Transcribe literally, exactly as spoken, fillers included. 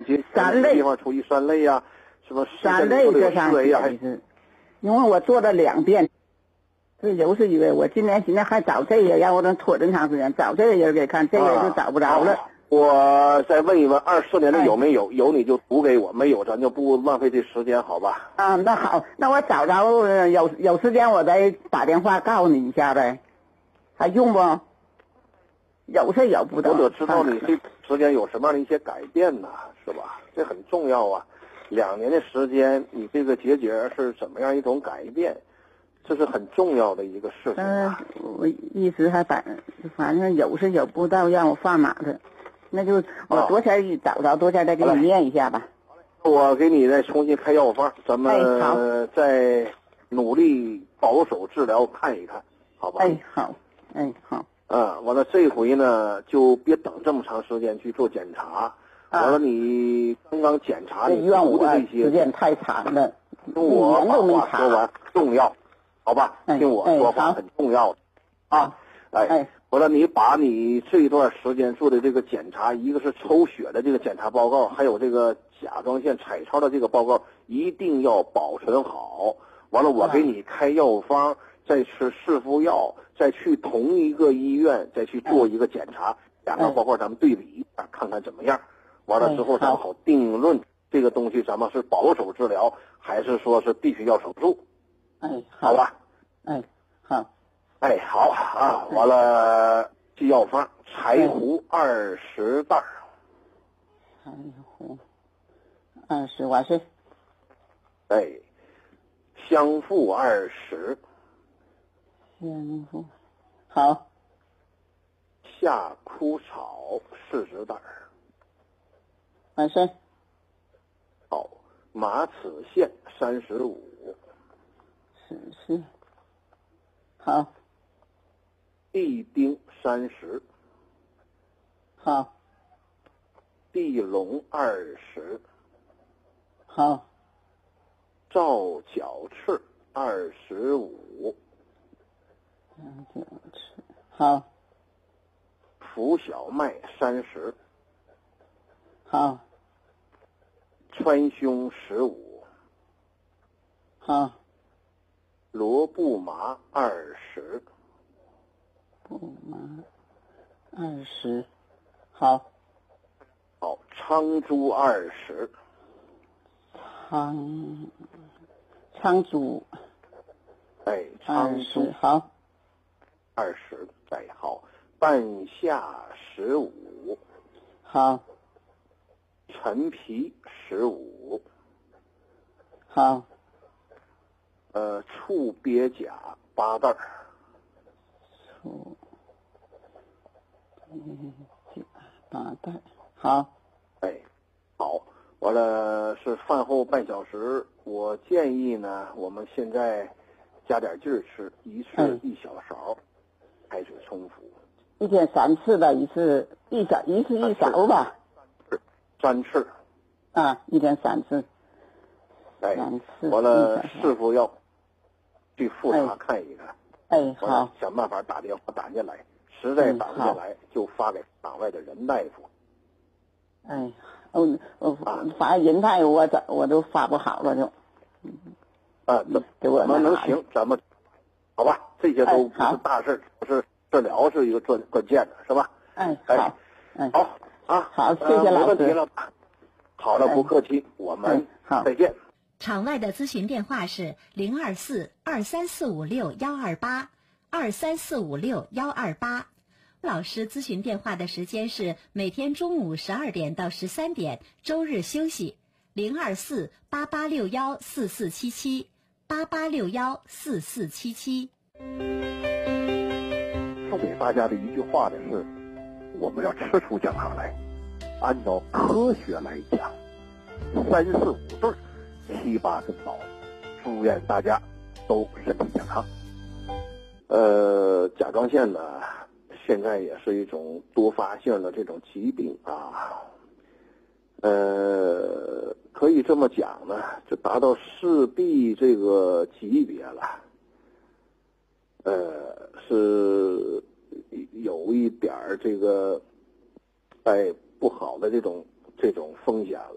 节三类地方出一三类呀、啊，什么三类这上思维呀，还是，因为我做了两遍，这就是以为我今年现在还找这个，让我能拖这么长时间，找这个人给看，这个人就找不着了。 啊啊、我再问一问，二四年的有没有？哎、有你就读给我，没有咱就不浪费这时间，好吧？ 啊，那好，那我找着有有时间我再打电话告诉你一下呗，还用不？有是有，不懂。 我得知道你这时间有什么样的一些改变呢，是吧？这很重要啊。两年的时间，你这个结节是怎么样一种改变？这是很重要的一个事情啊。 嗯，我一直还反反正有是有，不知道让我放哪的，那就我多前找着，多前再给你念一下吧。 我给你再重新开药方，咱们再努力保守治疗看一看，好吧？ 哎，好，哎，好。 啊，完了这回呢，就别等这么长时间去做检查。完了，你刚刚检查你医读的这些时间太长了， 听我把话说完重要，好吧？听我说话很重要啊！哎，完了，你把你这段时间做的这个检查，一个是抽血的这个检查报告，还有这个甲状腺彩超的这个报告，一定要保存好。完了，我给你开药方，再吃市服药，再去同一个医院再去做一个检查，两个报告咱们对比一下，看看怎么样。完了之后，咱们好定论这个东西，咱们是保守治疗，还是说是必须要手术？ 哎， 好吧。 哎，好。 哎，好啊。完了，记药方：柴胡二十袋。 柴胡二十瓦是。 哎，香附二十。 香附好。 夏枯草四十袋。 完事。 好，马齿苋三十五。 是是。好。 地丁三十。 好。 地龙二十。 好。 皂角赤二十五。 皂角赤好。 浮小麦三十。 好。 川芎十五。 好。 罗布麻二十。 布麻二十。好。 好，苍珠二十。 苍苍珠。 哎，苍珠好。 二十。哎，好，半夏十五。 好。 陈皮十五。 好。 呃，醋鳖甲八袋。 醋鳖甲八袋。好。 哎，好，完了是饭后半小时，我建议呢，我们现在加点劲儿吃，一次一小勺，开水冲服。 一天三次吧，一次一勺，一次一勺吧。 三次。 啊，一天三次。 哎， 三次。 完了市服药，去复查看一看。 哎，好。 想办法打电话打进来，实在打不进来就发给党外的任大夫。 哎，我我发人大夫我怎我都发不好了就。 啊，怎给我能能行，咱们好吧，这些都不是大事，不是治疗是一个关关键的，是吧？ 哎，好， 哎，好啊， 好，谢谢老师。 没问题了，好了，不客气，我们再见。 场外的咨询电话是零二四二三四五六幺二八二三四五六幺二八。老师咨询电话的时间是每天中午十二点到十三点，周日休息。零二四八八六幺四四七七八八六幺四四七七。 送给大家的一句话呢是：我们要吃出讲堂来，按照科学来讲，三四五对，七八根毛。祝愿大家都身体健康。呃，甲状腺呢，现在也是一种多发性的这种疾病啊。呃，可以这么讲呢，就达到四 B 这个级别了。呃，是有一点儿这个，哎，不好的这种这种风险了。